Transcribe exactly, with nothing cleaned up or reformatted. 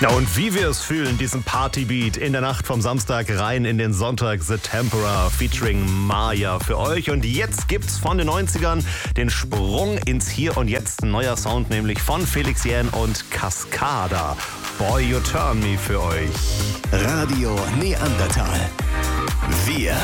Ja, und wie wir es fühlen, diesen Partybeat in der Nacht vom Samstag rein in den Sonntag, The Tempera featuring Maya für euch. Und jetzt gibt's von den neunzigern den Sprung ins Hier und Jetzt. Ein neuer Sound, nämlich von Felix Jähn und Cascada. Boy, You Turn Me für euch. Radio Neandertal. Wir